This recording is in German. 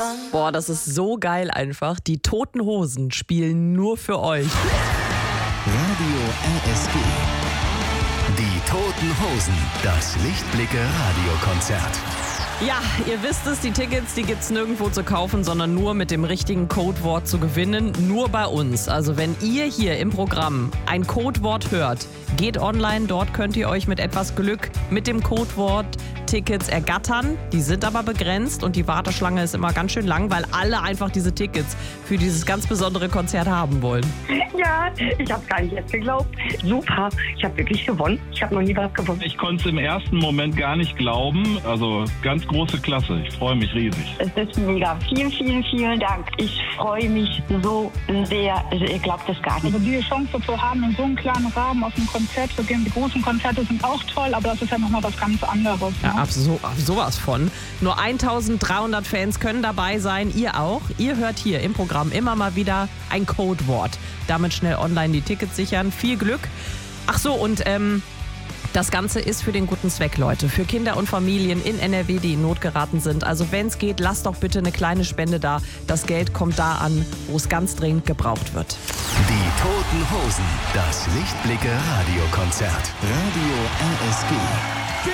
Boah, das ist so geil einfach. Die Toten Hosen spielen nur für euch. Radio RSG. Die Toten Hosen. Das Lichtblicke-Radiokonzert. Ja, ihr wisst es, die Tickets, die gibt's nirgendwo zu kaufen, sondern nur mit dem richtigen Codewort zu gewinnen. Nur bei uns. Also wenn ihr hier im Programm ein Codewort hört, geht online. Dort könnt ihr euch mit etwas Glück mit dem Codewort Tickets ergattern. Die sind aber begrenzt und die Warteschlange ist immer ganz schön lang, weil alle einfach diese Tickets für dieses ganz besondere Konzert haben wollen. Ja, ich habe gar nicht jetzt geglaubt. Super, ich habe wirklich gewonnen. Ich habe noch nie was gewonnen. Ich konnte es im ersten Moment gar nicht glauben. Also ganz große Klasse. Ich freue mich riesig. Es ist mega. Vielen, vielen, vielen Dank. Ich freue mich so sehr. Also, ihr glaubt es gar nicht. Also die Chance zu haben, in so einem kleinen Rahmen auf ein Konzert zu gehen. Die großen Konzerte sind auch toll, aber das ist ja nochmal was ganz anderes. Ja, Ne? sowas von. Nur 1300 Fans können dabei sein. Ihr auch. Ihr hört hier im Programm immer mal wieder ein Codewort. Damit schnell online die Tickets sichern. Viel Glück. Ach so, und das Ganze ist für den guten Zweck, Leute. Für Kinder und Familien in NRW, die in Not geraten sind. Also wenn es geht, lasst doch bitte eine kleine Spende da. Das Geld kommt da an, wo es ganz dringend gebraucht wird. Die Toten Hosen. Das Lichtblicke-Radiokonzert. Radio RSG.